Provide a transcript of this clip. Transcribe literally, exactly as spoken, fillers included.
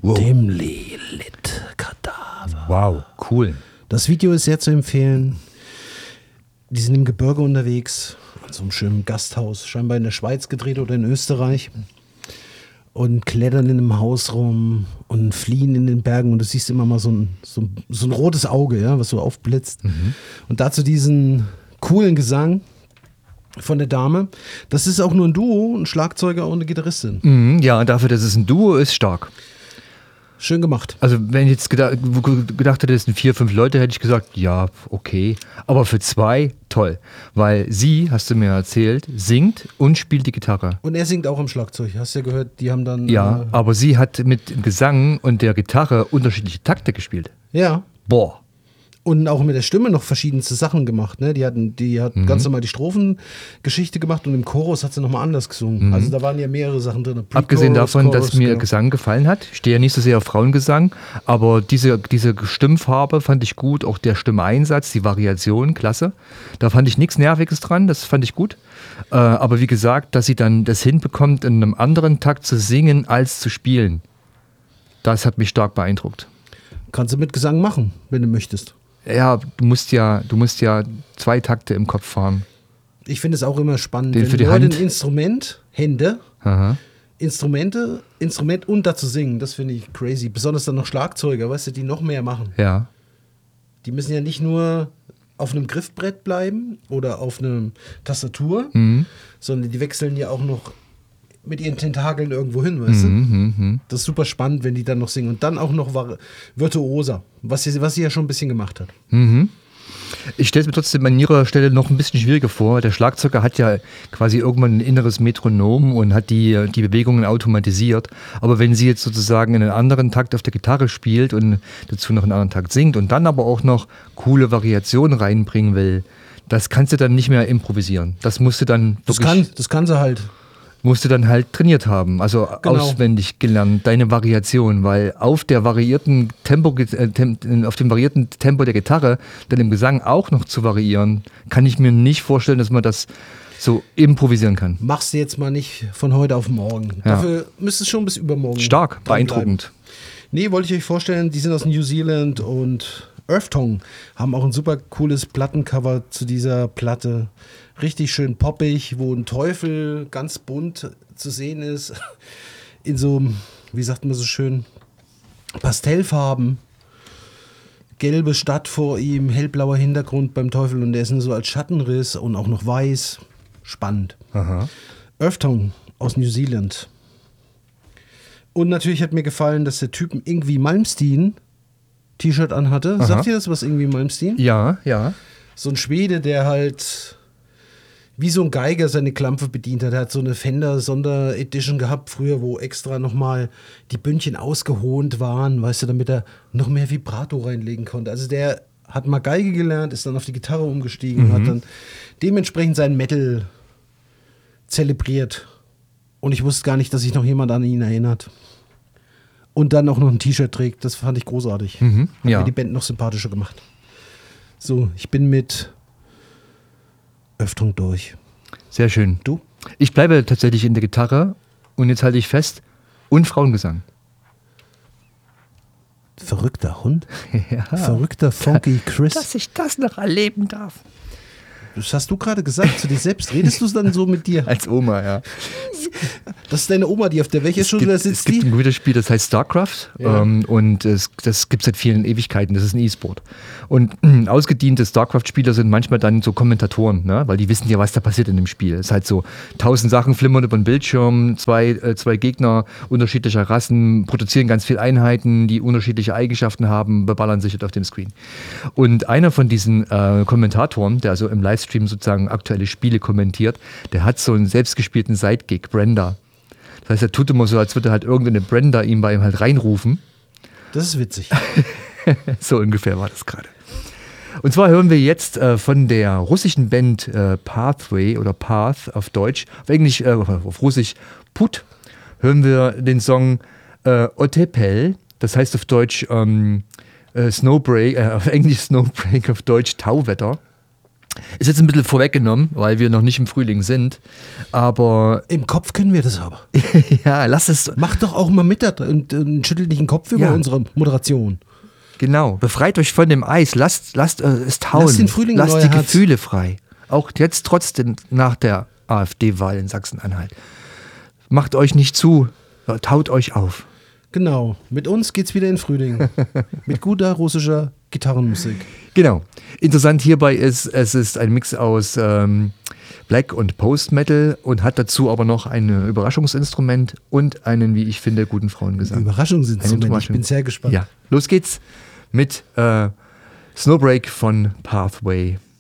Wow. Dimly Lit Kadaver. Wow, cool. Das Video ist sehr zu empfehlen. Die sind im Gebirge unterwegs, an so einem schönen Gasthaus, scheinbar in der Schweiz gedreht oder in Österreich. Und klettern in einem Haus rum und fliehen in den Bergen und du siehst immer mal so ein, so ein, so ein rotes Auge, ja, was so aufblitzt. Mhm. Und dazu diesen coolen Gesang von der Dame. Das ist auch nur ein Duo, ein Schlagzeuger und eine Gitarristin. Mhm, ja, dafür, dass es ein Duo ist, stark. Schön gemacht. Also wenn ich jetzt gedacht, gedacht hätte, es sind vier, fünf Leute, hätte ich gesagt, ja, okay. Aber für zwei, toll. Weil sie, hast du mir erzählt, singt und spielt die Gitarre. Und er singt auch am Schlagzeug. Hast du ja gehört, die haben dann... Ja, äh, aber sie hat mit dem Gesang und der Gitarre unterschiedliche Takte gespielt. Ja. Boah. Und auch mit der Stimme noch verschiedenste Sachen gemacht. Ne? Die, hatten, die hat mhm. ganz normal die Strophengeschichte gemacht und im Chorus hat sie nochmal anders gesungen. Mhm. Also da waren ja mehrere Sachen drin. Abgesehen davon, Chorus, dass mir genau. Gesang gefallen hat. Ich stehe ja nicht so sehr auf Frauengesang, aber diese, diese Stimmfarbe fand ich gut. Auch der Stimmeinsatz, die Variation, klasse. Da fand ich nichts Nerviges dran, das fand ich gut. Äh, aber wie gesagt, dass sie dann das hinbekommt, in einem anderen Takt zu singen als zu spielen, das hat mich stark beeindruckt. Kannst du mit Gesang machen, wenn du möchtest. Ja, du musst ja, du musst ja zwei Takte im Kopf fahren. Ich finde es auch immer spannend, Den wenn für die Leute Hand. ein Instrument, Hände, Aha. Instrumente, Instrument und dazu singen, das finde ich crazy. Besonders dann noch Schlagzeuger, weißt du, die noch mehr machen. Ja. Die müssen ja nicht nur auf einem Griffbrett bleiben oder auf einer Tastatur, Mhm. sondern die wechseln ja auch noch mit ihren Tentakeln irgendwo hin, weißt du? Mhm, mhm. Das ist super spannend, wenn die dann noch singen. Und dann auch noch var- virtuoser, was sie, was sie ja schon ein bisschen gemacht hat. Mhm. Ich stelle es mir trotzdem an ihrer Stelle noch ein bisschen schwieriger vor. Der Schlagzeuger hat ja quasi irgendwann ein inneres Metronom und hat die, die Bewegungen automatisiert. Aber wenn sie jetzt sozusagen einen anderen Takt auf der Gitarre spielt und dazu noch einen anderen Takt singt und dann aber auch noch coole Variationen reinbringen will, das kannst du dann nicht mehr improvisieren. Das musst du dann Das wirklich... kann, das kann sie halt. musst du dann halt trainiert haben, also Genau. auswendig gelernt, deine Variation, weil auf der variierten Tempo, äh, tem, auf dem variierten Tempo der Gitarre, dann im Gesang auch noch zu variieren, kann ich mir nicht vorstellen, dass man das so improvisieren kann. Machst du jetzt mal nicht von heute auf morgen. Ja. Dafür müsste es schon bis übermorgen Stark, dranbleiben. beeindruckend. Nee, wollte ich euch vorstellen, die sind aus New Zealand und Earthtongue haben auch ein super cooles Plattencover zu dieser Platte. Richtig schön poppig, wo ein Teufel ganz bunt zu sehen ist. In so, wie sagt man so schön, Pastellfarben. Gelbe Stadt vor ihm, hellblauer Hintergrund beim Teufel und der ist nur so als Schattenriss und auch noch weiß. Spannend. Aha. Earthtongue aus New Zealand. Und natürlich hat mir gefallen, dass der Typ ein Ingwie Malmsteen T-Shirt anhatte. Aha. Sagt ihr das, was Ingwie Malmsteen? Ja, ja. So ein Schwede, der halt wie so ein Geiger seine Klampfe bedient hat. Er hat so eine Fender-Sonderedition gehabt früher, wo extra nochmal die Bündchen ausgehohnt waren, weißt du, damit er noch mehr Vibrato reinlegen konnte. Also der hat mal Geige gelernt, ist dann auf die Gitarre umgestiegen Mhm. und hat dann dementsprechend seinen Metal zelebriert. Und ich wusste gar nicht, dass sich noch jemand an ihn erinnert. Und dann auch noch ein T-Shirt trägt. Das fand ich großartig. Mhm, Hat ja. mir die Band noch sympathischer gemacht. So, ich bin mit Öffnung durch. Sehr schön. Du? Ich bleibe tatsächlich in der Gitarre und jetzt halte ich fest, und Frauengesang. Verrückter Hund? Ja. Verrückter Funky Chris? Dass ich das noch erleben darf. Das hast du gerade gesagt zu dir selbst. Redest du es dann so mit dir? Als Oma, ja. Das ist deine Oma, die auf der welcher Es Schule gibt, sitzt es gibt die? ein Computerspiel, das heißt StarCraft, Ja. ähm, und es, das gibt es seit vielen Ewigkeiten, das ist ein E-Sport. Und äh, ausgediente StarCraft-Spieler sind manchmal dann so Kommentatoren, ne? Weil die wissen ja, was da passiert in dem Spiel. Es ist halt so, tausend Sachen flimmern über den Bildschirm, zwei, äh, zwei Gegner unterschiedlicher Rassen produzieren ganz viele Einheiten, die unterschiedliche Eigenschaften haben, beballern sich halt auf dem Screen. Und einer von diesen äh, Kommentatoren, der also im Livestream sozusagen aktuelle Spiele kommentiert, der hat so einen selbstgespielten Sidekick, Brenda. Das heißt, er tut immer so, als würde halt irgendeine Brenda ihm bei ihm halt reinrufen. Das ist witzig. So ungefähr war das gerade. Und zwar hören wir jetzt äh, von der russischen Band äh, Pathway oder Path auf Deutsch, auf Englisch, äh, auf Russisch Put, hören wir den Song äh, Otepel, das heißt auf Deutsch ähm, äh, Snowbreak, äh, auf Englisch Snowbreak, auf Deutsch Tauwetter. Ist jetzt ein bisschen vorweggenommen, weil wir noch nicht im Frühling sind. Aber im Kopf können wir das aber. ja, lass es. Mach doch auch mal mit da und, und schüttelt nicht den Kopf über ja. unsere Moderation. Genau. Befreit euch von dem Eis. Lasst, lasst äh, es tauen. Lasst den Frühling Lasst in die euer Herz. Gefühle frei. Auch jetzt trotzdem nach der AfD-Wahl in Sachsen-Anhalt. Macht euch nicht zu. Taut euch auf. Genau. Mit uns geht's wieder in den Frühling. Mit guter russischer Gitarrenmusik. Genau. Interessant hierbei ist, es ist ein Mix aus ähm, Black und Post-Metal und hat dazu aber noch ein Überraschungsinstrument und einen, wie ich finde, guten Frauengesang. Überraschungsinstrument, ich bin sehr gespannt. Ja, los geht's mit äh, Snowbreak von Pathway.